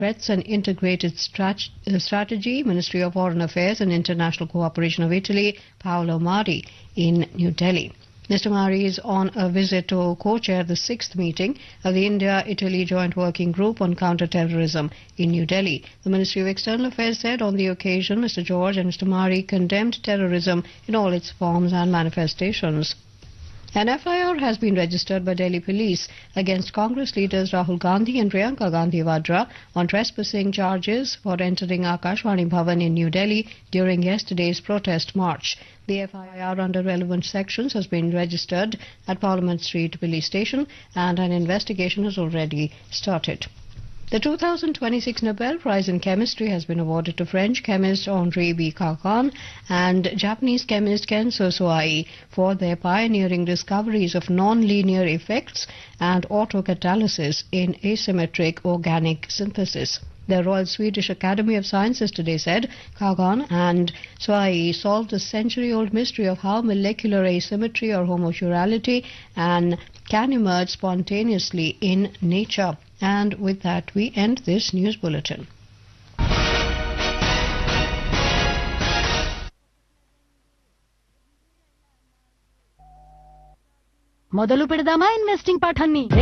threats and integrated strategy, Ministry of Foreign Affairs and International Cooperation of Italy, Paolo Mari, in New Delhi. Mr. Mari is on a visit to co-chair the 6th meeting of the India-Italy Joint Working Group on Counter-Terrorism in New Delhi. The Ministry of External Affairs said on the occasion Mr. George and Mr. Mari condemned terrorism in all its forms and manifestations. An FIR has been registered by Delhi police against Congress leaders Rahul Gandhi and Priyanka Gandhi Vadra on trespassing charges for entering Akashvani Bhavan in New Delhi during yesterday's protest march. The FIR under relevant sections has been registered at Parliament Street Police Station and an investigation has already started. The 2026 Nobel Prize in Chemistry has been awarded to French chemist Henri B. Kagan and Japanese chemist Kenzo Suai for their pioneering discoveries of non-linear effects and autocatalysis in asymmetric organic synthesis. The Royal Swedish Academy of Sciences today said Kagan and Suai solved the century-old mystery of how molecular asymmetry or homosexuality can emerge spontaneously in nature. And with that, we end this news bulletin. మొదలు పెడదామా investing పాఠాన్ని